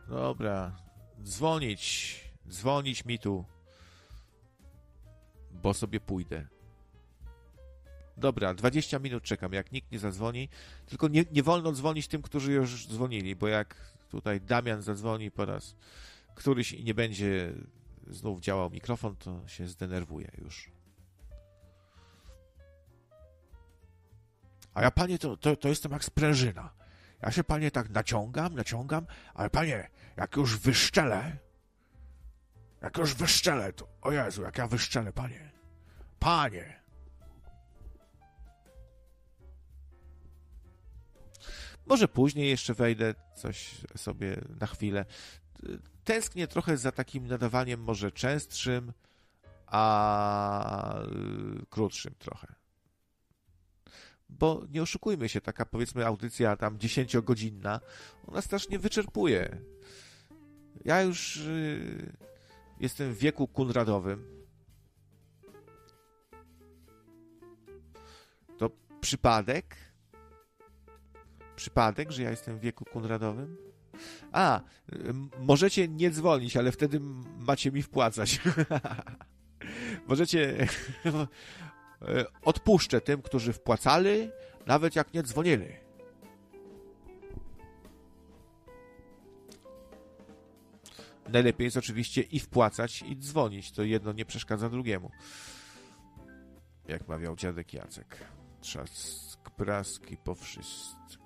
Dobra. Dzwonić mi tu, bo sobie pójdę. Dobra, 20 minut czekam, jak nikt nie zadzwoni. Tylko nie wolno dzwonić tym, którzy już dzwonili, bo jak tutaj Damian zadzwoni po raz któryś i nie będzie znów działał mikrofon, to się zdenerwuje już. A ja, panie, to jestem jak sprężyna. Ja się, panie, tak naciągam, ale panie, jak już wyszczelę, to, o Jezu, jak ja wyszczelę, panie. Może później jeszcze wejdę, coś sobie na chwilę. Tęsknię trochę za takim nadawaniem może częstszym, a krótszym trochę. Bo nie oszukujmy się, taka powiedzmy audycja tam 10-godzinna, ona strasznie wyczerpuje. Ja już jestem w wieku kunradowym. To przypadek, że ja jestem w wieku kunradowym? Możecie nie dzwonić, ale wtedy macie mi wpłacać. Możecie... Odpuszczę tym, którzy wpłacali, nawet jak nie dzwonili. Najlepiej jest oczywiście i wpłacać, i dzwonić. To jedno nie przeszkadza drugiemu. Jak mawiał dziadek Jacek. Trzask praski po wszystkim.